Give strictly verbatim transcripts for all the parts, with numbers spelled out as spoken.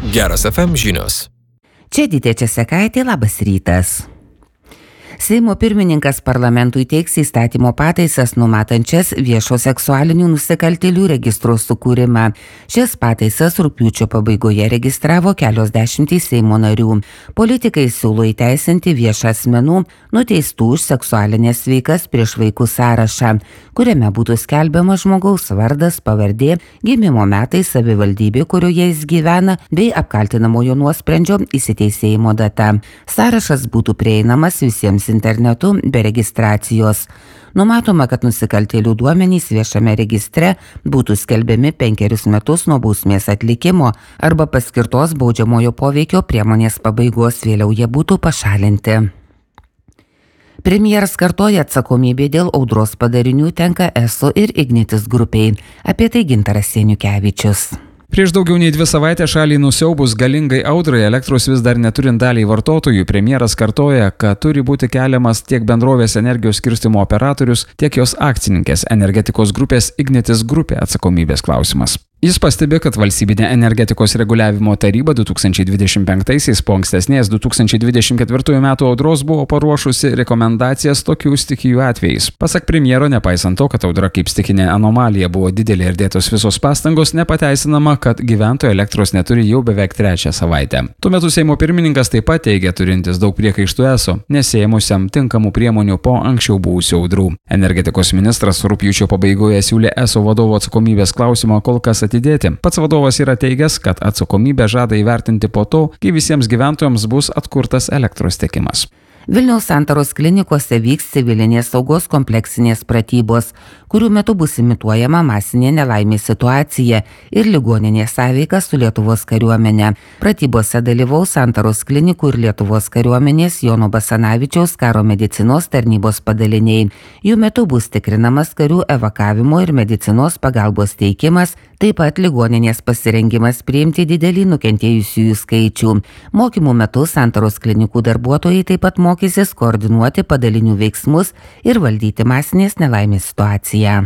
Geras F M žinios. Čia Dytė Česekaitė, labas rytas. Seimo pirmininkas parlamentui teiks įstatymo pataisas numatančias viešo seksualinių nusikaltėlių registro sukūrimą. Šias pataisas rugpjūčio pabaigoje registravo kelios dešimtys Seimo narių. Politikai siūlo įteisinti viešą asmenų nuteistų už seksualinės veikas prieš vaikus sąrašą, kuriame būtų skelbiamas žmogaus vardas, pavardė, gimimo metai, savivaldybė, kurioje jis gyvena, bei apkaltinamojo nuosprendžio įsiteisėjimo data. Sąrašas būtų prieinamas visiems internetu be registracijos. Numatoma, kad nusikaltėlių duomenys viešame registre būtų skelbiami penkerius metus nuo bausmės atlikimo arba paskirtos baudžiamojo poveikio priemonės pabaigos, vėliau jie būtų pašalinti. Premjeras kartoja, atsakomybė dėl audros padarinių tenka ESO ir Ignitis grupiai. Apie tai Gintaras Seniukevičius. Prieš daugiau nei dvi savaitės šaliai nusiaubus galingai audrai, elektros vis dar neturint daliai vartotojų, premjeras kartoja, kad turi būti keliamas tiek bendrovės energijos skirstymo operatorius, tiek jos akcininkės energetikos grupės Ignitis grupė atsakomybės klausimas. Jis pastebi, kad valstybinė energetikos reguliavimo taryba du tūkstančiai dvidešimt penktaisiais po ankstesnės du tūkstančiai dvidešimt ketvirtųjų metų audros buvo paruošusi rekomendacijas tokių stichijų atvejais. Pasak premjero, nepaisant to, kad audra kaip stichinė anomalija buvo didelė ir dėtos visos pastangos, nepateisinama, kad gyventojai elektros neturi jau beveik trečią savaitę. Tuo metu Seimo pirmininkas taip pat teigia turintis daug priekaištų ESO, nesėjimusiam tinkamų priemonių po anksčiau buvusių audrų. Energetikos ministras rugpjūčio pabaigoje siūlė ESO vadovo atsakomybės klausimą kol kas atidėti. Pats vadovas yra teigęs, kad atsakomybę žada įvertinti po to, kai visiems gyventojams bus atkurtas elektros tiekimas. Vilniaus Santaros klinikose vyks civilinės saugos kompleksinės pratybos, kurių metu bus imituojama masinė nelaimės situacija ir ligoninė sąveika su Lietuvos kariuomenė. Pratybose dalyvaus Santaros klinikų ir Lietuvos kariuomenės Jono Basanavičiaus karo medicinos tarnybos padaliniai. Jų metu bus tikrinamas karių evakavimo ir medicinos pagalbos teikimas, taip pat ligoninės pasirengimas priimti didelį nukentėjusiųjų skaičių. Mokymų metu Santaros klinikų darbuotojai taip pat mokysis koordinuoti padalinių veiksmus ir valdyti masinės nelaimės situaciją.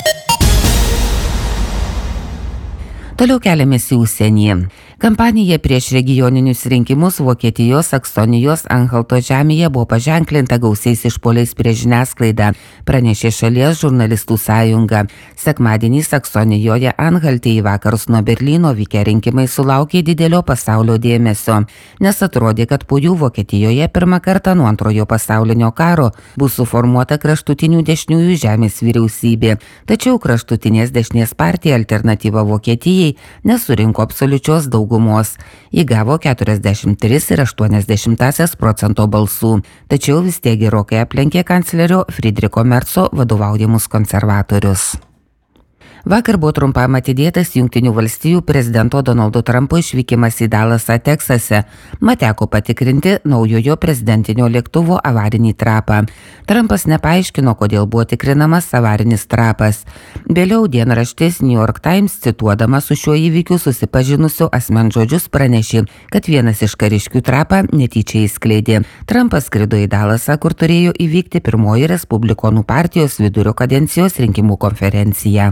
Toliau keliamės į užsienį. Kampanija prieš regioninius rinkimus Vokietijos Saksonijos Anhalto žemėje buvo paženklinta gausiais išpuoliais prieš žiniasklaidą, pranešė šalies žurnalistų sąjunga. Sekmadienį Saksonijoje Anhalte į vakarus nuo Berlyno vykę rinkimai sulaukė didelio pasaulio dėmesio, nes atrodė, kad po jų Vokietijoje pirmą kartą nuo antrojo pasaulinio karo bus suformuota kraštutinių dešiniųjų žemės vyriausybė. Tačiau kraštutinės dešinės partija Alternatyva Vokietijai nesurinko absoliučios daugumos. Ji gavo keturiasdešimt tris ir aštuonias dešimtąsias procento balsų, tačiau vis tiek gerokai aplenkė kanclerio Friedricho Merco vadovaujamus konservatorius. Vakar buvo trumpam atidėtas Jungtinių valstijų prezidento Donaldo Trumpo išvykimas į Dalasą, Teksase. Mat teko patikrinti naujojo prezidentinio lėktuvo avarinį trapą. Trumpas nepaaiškino, kodėl buvo tikrinamas avarinis trapas. Vėliau dienraštis New York Times, cituodamas su šiuo įvykiu susipažinusiu asmenžodžius, pranešė, kad vienas iš kariškių trapą netyčia įskleidė. Trumpas skrido į Dalasą, kur turėjo įvykti pirmoji Respublikonų partijos vidurio kadencijos rinkimų konferencija.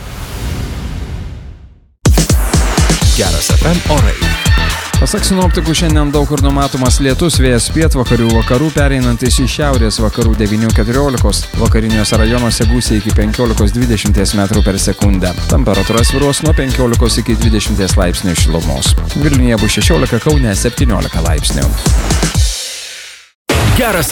Geras F M orai. Pasak sinoptikų, šiandien daug kur numatomas lietus, vėjas pietvakarių vakarų pereinantis į šiaurės vakarų devynių keturiolikos, vakariniuose rajonuose gūsiai iki penkiolikos dvidešimt metrų per sekundę. Temperatūra svyruos nuo penkiolikos iki dvidešimt laipsnių šilumos. Vilniuje bus šešiolika, Kaune septyniolika laipsnių. Geras